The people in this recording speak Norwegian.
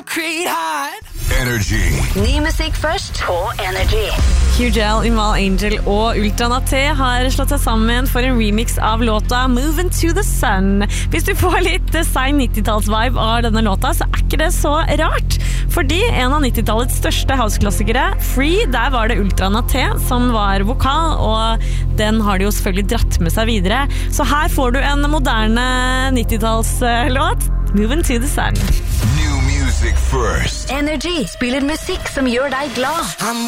Concrete Heart. Energy. Ny musikk først på Energy. Hugel, Imal Angel og Ultranaté har slått seg sammen for en remix av låta Moving to the Sun. Hvis du får litt sein 90-tals-vibe av denne låta, så er ikke det så rart. Fordi en av 90-tallets største house-klassikere, Free, der var det Ultranaté som var vokal, og den har de jo selvfølgelig dratt med seg videre. Så her får du en moderne 90-tals-låt, Moving to the Sun. New music first. Energy spiller musikk som gjør deg glad. I'm